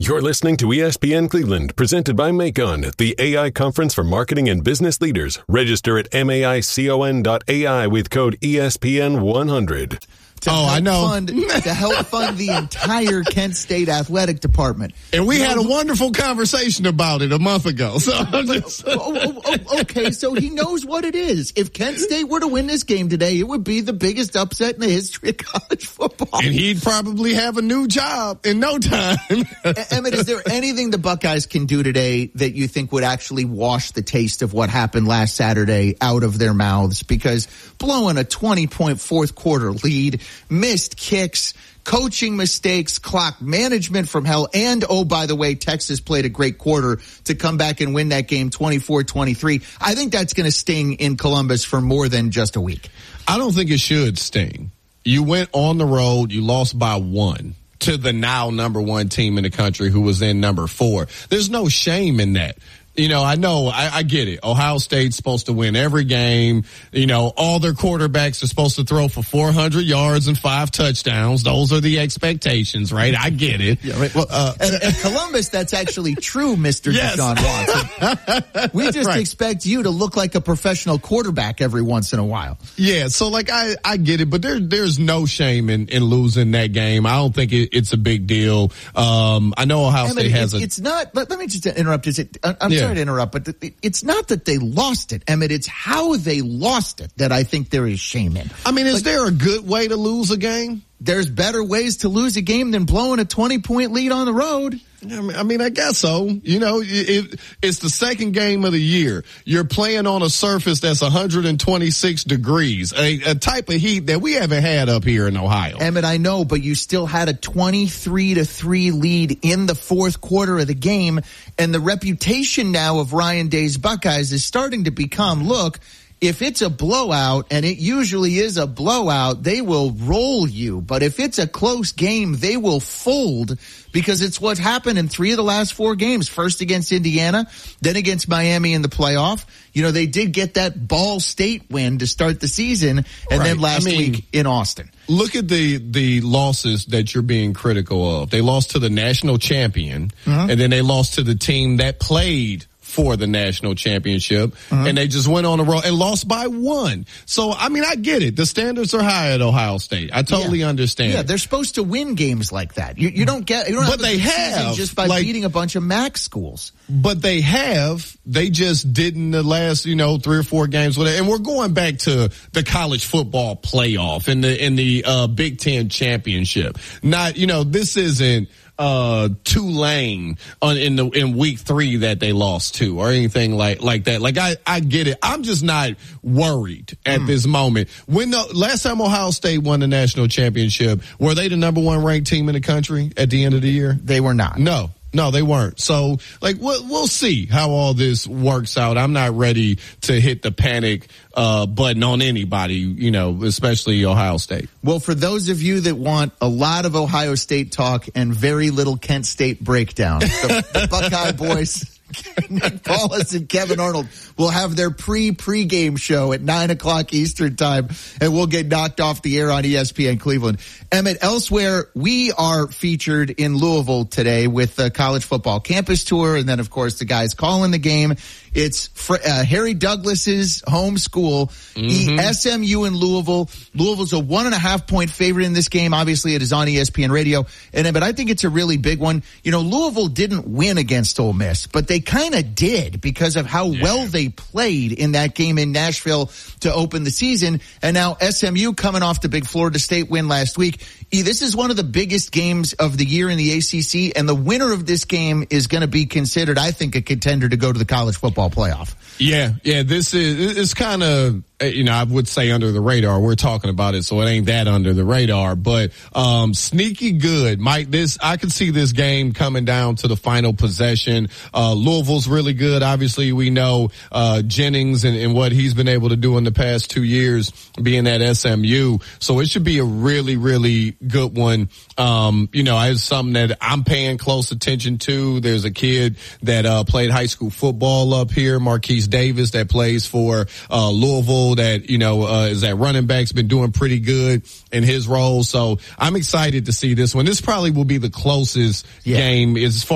You're listening to ESPN Cleveland, presented by Macon, the AI conference for marketing and business leaders. Register at maicon.ai with code ESPN100. I know. To help fund the entire Kent State athletic department. And we had a wonderful conversation about it a month ago. So okay, so he knows what it is. If Kent State were to win this game today, it would be the biggest upset in the history of college football. And he'd probably have a new job in no time. Emmett, is there anything the Buckeyes can do today that you think would actually wash the taste of what happened last Saturday out of their mouths? Because blowing a 20-point fourth quarter lead, missed kicks, coaching mistakes, clock management from hell, and, oh, by the way, Texas played a great quarter to come back and win that game 24-23. I think that's going to sting in Columbus for more than just a week. I don't think it should sting. You went on the road, you lost by 1 to the now number 1 team in the country who was in number 4. There's no shame in that. You know, I get it. Ohio State's supposed to win every game. You know, all their quarterbacks are supposed to throw for 400 yards and 5 touchdowns. Those are the expectations, right? I get it. Yeah, right. Well, at Columbus, that's actually true, Mr. Yes. Deshaun Watson. We just expect you to look like a professional quarterback every once in a while. Yeah, so like I get it, but there's no shame in losing that game. I don't think it's a big deal. I know Ohio State has it's not, but let me just interrupt. I'm sorry to interrupt, but it's not that they lost it, Emmett. It's how they lost it that I think there is shame in. I mean, is there a good way to lose a game? There's better ways to lose a game than blowing a 20-point lead on the road. I mean, I guess so. You know, it's the second game of the year. You're playing on a surface that's 126 degrees, a type of heat that we haven't had up here in Ohio. Emmett, I know, but you still had a 23-3 lead in the fourth quarter of the game, and the reputation now of Ryan Day's Buckeyes is starting to become, look, if it's a blowout, and it usually is a blowout, they will roll you. But if it's a close game, they will fold, because it's what's happened in 3 of the last 4 games. First against Indiana, then against Miami in the playoff. You know, they did get that Ball State win to start the season, and then last week in Austin. Look at the losses that you're being critical of. They lost to the national champion, and then they lost to the team that played for the national championship, and they just went on a roll and lost by 1. So, I mean, I get it. The standards are high at Ohio State. I totally understand. Yeah, they're supposed to win games like that. You don't have they have just by beating a bunch of MAC schools. But they just didn't the last, 3 or 4 games. And we're going back to the college football playoff and the Big Ten championship. Not, this isn't Tulane in week 3 that they lost to or anything like that. Like I get it. I'm just not worried at this moment. When the last time Ohio State won the national championship, were they the number 1 ranked team in the country at the end of the year? They were not. No, they weren't. So, we'll see how all this works out. I'm not ready to hit the panic button on anybody, especially Ohio State. Well, for those of you that want a lot of Ohio State talk and very little Kent State breakdown, the Buckeye boys, Nick Paulus and Kevin Arnold, will have their pre-game show at 9:00 Eastern time, and we'll get knocked off the air on ESPN Cleveland. Emmett, elsewhere, we are featured in Louisville today with the college football campus tour, and then, of course, the guys calling the game. It's Harry Douglas's home school, SMU in Louisville. Louisville's a 1.5-point favorite in this game. Obviously, it is on ESPN Radio. But I think it's a really big one. Louisville didn't win against Ole Miss, but they kind of did because of how well they played in that game in Nashville to open the season. And now SMU coming off the big Florida State win last week. This is one of the biggest games of the year in the ACC, and the winner of this game is going to be considered, I think, a contender to go to the college football playoff. Yeah, it's kind of, I would say under the radar. We're talking about it, so it ain't that under the radar, but sneaky good. I could see this game coming down to the final possession. Louisville's really good. Obviously, we know Jennings and what he's been able to do in the past 2 years being at SMU, so it should be a really, really good one. It's something that I'm paying close attention to. There's a kid that played high school football up here, Marquise Davis, that plays for Louisville, that is at running back's been doing pretty good in his role. So I'm excited to see this one. This probably will be the closest game as far